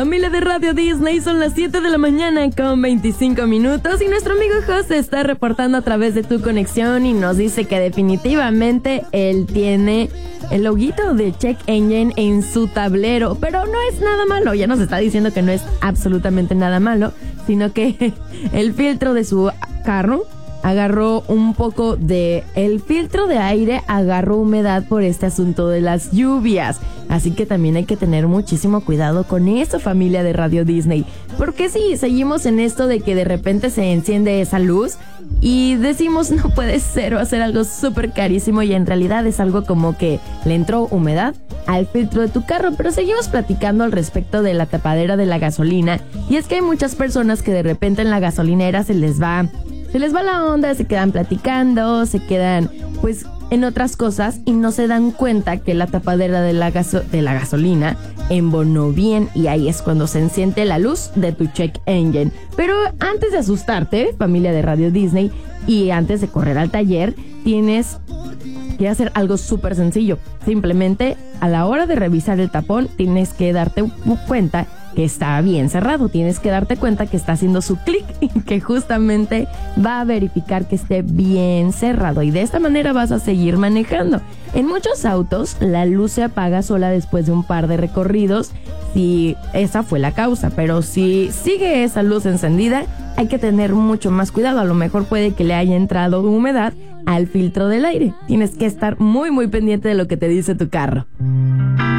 Familia de Radio Disney, son las 7 de la mañana con 25 minutos y nuestro amigo José está reportando a través de Tu Conexión y nos dice que definitivamente él tiene el loguito de Check Engine en su tablero, pero no es nada malo, ya nos está diciendo que no es absolutamente nada malo, sino que el filtro de su carro agarró un poco de... El filtro de aire agarró humedad por este asunto de las lluvias. Así que también hay que tener muchísimo cuidado con eso, familia de Radio Disney. Porque sí, seguimos en esto de que de repente se enciende esa luz y decimos no puede ser, va a ser algo súper carísimo y en realidad es algo como que le entró humedad al filtro de tu carro. Pero seguimos platicando al respecto de la tapadera de la gasolina. Y es que hay muchas personas que de repente en la gasolinera se les va la onda, se quedan platicando, se quedan pues en otras cosas y no se dan cuenta que la tapadera de la gasolina embonó bien y ahí es cuando se enciende la luz de tu check engine. Pero antes de asustarte, familia de Radio Disney, y antes de correr al taller, tienes que hacer algo súper sencillo. Simplemente a la hora de revisar el tapón tienes que darte cuenta que está bien cerrado, tienes que darte cuenta que está haciendo su clic y que justamente va a verificar que esté bien cerrado y de esta manera vas a seguir manejando. En muchos autos la luz se apaga sola después de un par de recorridos si esa fue la causa, pero si sigue esa luz encendida hay que tener mucho más cuidado, a lo mejor puede que le haya entrado humedad al filtro del aire. Tienes que estar muy pendiente de lo que te dice tu carro.